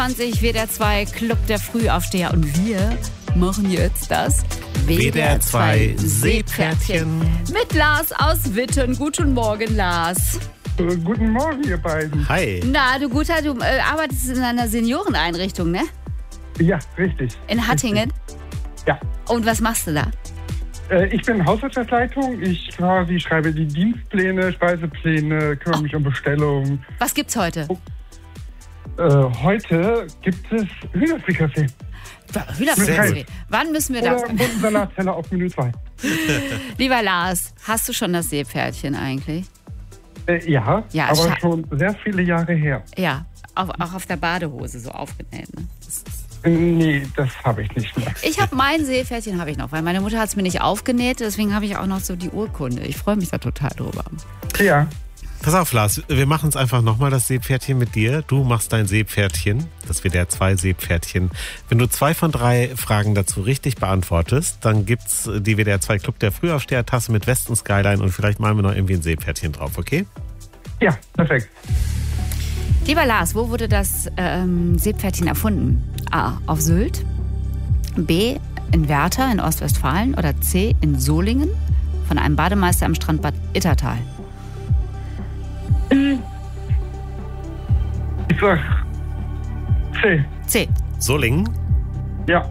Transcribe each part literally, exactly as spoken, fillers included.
zwanzig W D R zwei Club der Frühaufsteher und wir machen jetzt das W D R zwei Seepferdchen mit Lars aus Witten. Guten Morgen, Lars. Äh, guten Morgen, ihr beiden. Hi. Na, du Guter, du äh, arbeitest in einer Senioreneinrichtung, ne? Ja, richtig. In Hattingen? Richtig. Ja. Und was machst du da? Äh, ich bin Hauswirtschaftsleitung. Ich quasi schreibe die Dienstpläne, Speisepläne, kümmere Oh. mich um Bestellungen. Was gibt's heute? Oh. Äh, heute gibt es Hühnerfrikassee. Hühnerfrikassee. Wann müssen wir da? Oder Bundensalatteller auf Menü zwei. Lieber Lars, hast du schon das Seepferdchen eigentlich? Äh, ja, Ja, aber scha- schon sehr viele Jahre her. Ja, auch, auch auf der Badehose so aufgenäht, ne? Äh, Nee, das habe ich nicht mehr. Ich habe mein Seepferdchen habe ich noch, weil meine Mutter hat es mir nicht aufgenäht, deswegen habe ich auch noch so die Urkunde. Ich freue mich da total drüber. Ja. Pass auf, Lars, wir machen es einfach nochmal, das Seepferdchen mit dir. Du machst dein Seepferdchen, das W D R zwei Seepferdchen. Wenn du zwei von drei Fragen dazu richtig beantwortest, dann gibt's die W D R zwei Club der Frühaufsteher-Tasse mit West und Skyline und vielleicht malen wir noch irgendwie ein Seepferdchen drauf, okay? Ja, perfekt. Lieber Lars, wo wurde das ähm, Seepferdchen erfunden? A. Auf Sylt. B. In Werther in Ostwestfalen. Oder C. In Solingen von einem Bademeister am Strandbad Ittertal. Ich sag C. C. Solingen, Ja.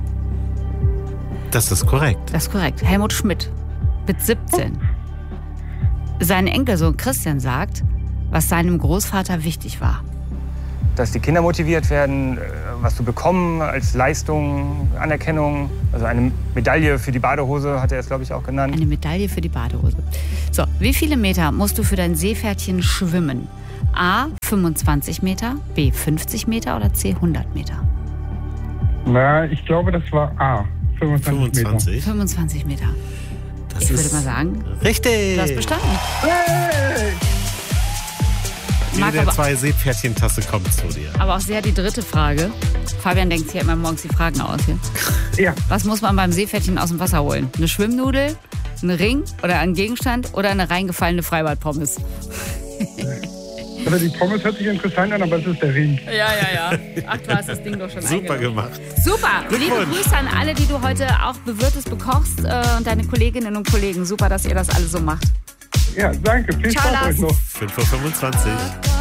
das ist korrekt. Das ist korrekt. Helmut Schmidt mit siebzehn. Sein Enkelsohn Christian sagt, was seinem Großvater wichtig war. Dass die Kinder motiviert werden, was zu bekommen als Leistung, Anerkennung. Also eine Medaille für die Badehose hat er es, glaube ich, auch genannt. Eine Medaille für die Badehose. So, wie viele Meter musst du für dein Seepferdchen schwimmen? A. fünfundzwanzig Meter, B. fünfzig Meter oder C. hundert Meter? Na, ich glaube, das war A. fünfundzwanzig Meter. fünfundzwanzig. fünfundzwanzig Meter. Das Ich würde ist mal sagen, richtig. du hast bestanden. Hey! Die Mag W D R aber- zwei Seepferdchen-Tasse kommt zu dir. Aber auch sehr die dritte Frage. Fabian denkt sich ja immer morgens die Fragen aus hier. Ja. Was muss man beim Seepferdchen aus dem Wasser holen? Eine Schwimmnudel, ein Ring oder ein Gegenstand oder eine reingefallene Freibadpommes? Also die Pommes hört sich interessant an, aber es ist der Ring. Ja, ja, ja. Ach, du hast das Ding doch schon Super eingenommen. gemacht. Super. Liebe Glückwunsch. Grüße an alle, die du heute auch bewirtest, bekochst äh, und deine Kolleginnen und Kollegen. Super, dass ihr das alle so macht. Ja, danke. Viel Ciao, Spaß Lars. euch noch. fünf Uhr fünfundzwanzig.